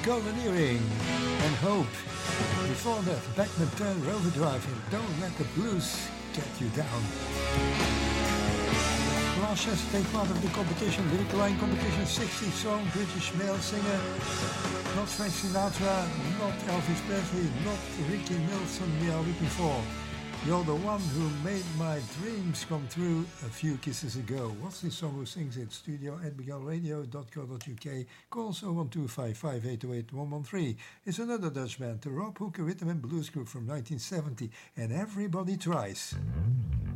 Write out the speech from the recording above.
Golden Earring and Hope. Before that, Beckman Turner Overdrive and Don't Let the Blues Get You Down. Last chance to take part of the competition, Lyric Line Competition, 60 song, British male singer. Not Frank Sinatra, not Elvis Presley, not Ricky Nelson we are looking for. You're the one who made my dreams come true a few kisses ago. What's this song? Who sings it? studio@bglradio.co.uk. Call 01255808113. It's another Dutch band, the Rob Hooker Rhythm and Blues Group from 1970, and Everybody Tries.